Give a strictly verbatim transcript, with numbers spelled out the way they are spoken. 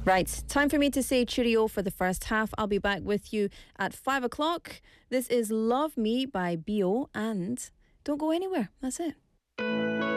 Right, time for me to say cheerio for the first half. I'll be back with you at five o'clock. This is Love Me by B O, and don't go anywhere. That's it.